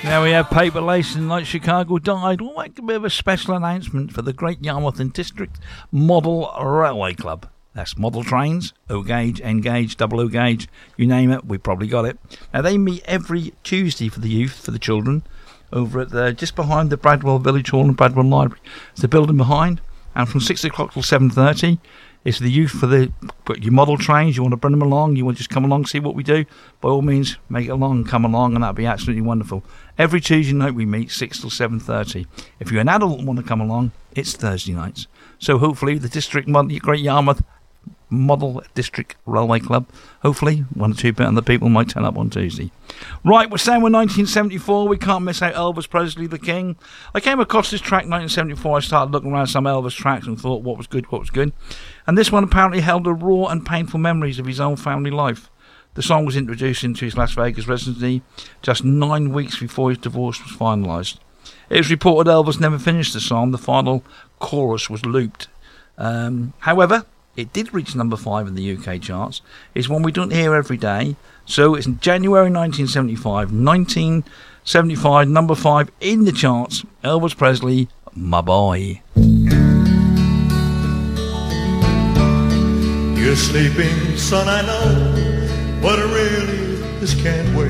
Now we have Paper Lace and Like Chicago Died. We'll make a bit of a special announcement for the Great Yarmouth and District Model Railway Club. That's model trains, O gauge, N gauge, double O gauge, you name it, we probably got it. Now they meet every Tuesday for the youth, for the children, over at just behind the Bradwell Village Hall and Bradwell Library. It's the building behind, and from 6 o'clock till 7:30. It's the youth for your model trains. You want to bring them along, you want to just come along, see what we do, by all means, make it along, come along, and that'd be absolutely wonderful. Every Tuesday night we meet, 6 till 7:30. If you're an adult and want to come along, it's Thursday nights. So hopefully the Great Yarmouth Model District Railway Club, hopefully 1 or 2 other people might turn up on Tuesday. Right, we're saying we're 1974. We can't miss out Elvis Presley, the King. I came across this track 1974. I started looking around some Elvis tracks and thought what was good. And this one apparently held the raw and painful memories of his own family life. The song was introduced into his Las Vegas residency just 9 weeks before his divorce was finalised. It was reported Elvis never finished the song. The final chorus was looped. However, it did reach number 5 in the UK charts. It's one we don't hear every day. So it's in January 1975. 1975, number 5 in the charts. Elvis Presley, My Boy. You're sleeping, son, I know, but really this can't wait.